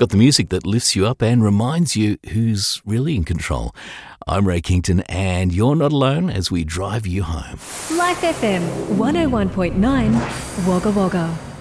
got the music that lifts you up and reminds you who's really in control. I'm Ray Kington, and you're not alone as we drive you home. Life FM 101.9 Wagga Wagga.